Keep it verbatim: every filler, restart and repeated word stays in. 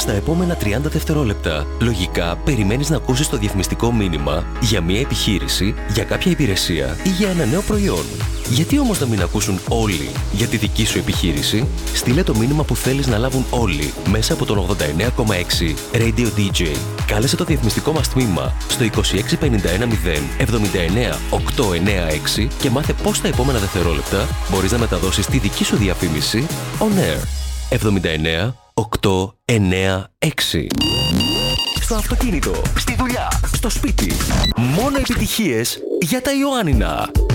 στα επόμενα τριάντα δευτερόλεπτα. Λογικά, περιμένεις να ακούσεις το διαφημιστικό μήνυμα για μια επιχείρηση, για κάποια υπηρεσία ή για ένα νέο προϊόν. Γιατί όμως να μην ακούσουν όλοι για τη δική σου επιχείρηση? Στείλε το μήνυμα που θέλεις να λάβουν όλοι μέσα από τον ογδόντα εννέα κόμμα έξι Radio ντι τζέι. Κάλεσε το διαφημιστικό μας τμήμα στο είκοσι έξι πενήντα ένα μηδέν εβδομήντα εννέα οκτακόσια ενενήντα έξι και μάθε πώς τα επόμενα δευτερόλεπτα μπορείς να μεταδώσεις τη δική σου διαφήμιση on air. εβδομήντα εννέα οκτακόσια ενενήντα έξι. Στο αυτοκίνητο, στη δουλειά, στο σπίτι. Μόνο επιτυχίες για τα Ιωάννινα.